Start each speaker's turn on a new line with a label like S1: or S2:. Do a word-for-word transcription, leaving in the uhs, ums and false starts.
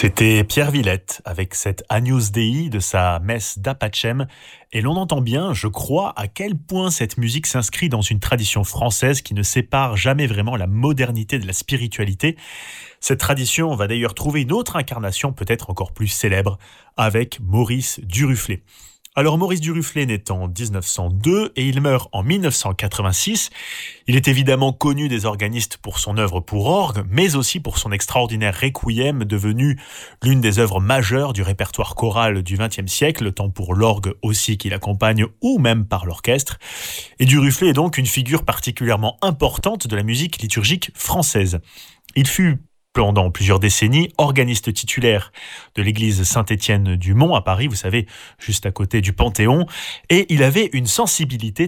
S1: C'était Pierre Villette avec cette Agnus Dei de sa messe d'Apachem. Et l'on entend bien, je crois, à quel point cette musique s'inscrit dans une tradition française qui ne sépare jamais vraiment la modernité de la spiritualité. Cette tradition va d'ailleurs trouver une autre incarnation peut-être encore plus célèbre avec Maurice Duruflé. Alors Maurice Duruflé naît en dix-neuf cent deux et il meurt en mille neuf cent quatre-vingt-six. Il est évidemment connu des organistes pour son œuvre pour orgue, mais aussi pour son extraordinaire Requiem, devenu l'une des œuvres majeures du répertoire choral du vingtième siècle, tant pour l'orgue aussi qui l'accompagne ou même par l'orchestre. Et Duruflé est donc une figure particulièrement importante de la musique liturgique française. Il fut pendant plusieurs décennies, organiste titulaire de l'église Saint-Étienne du Mont à Paris, vous savez, juste à côté du Panthéon, et il avait une sensibilité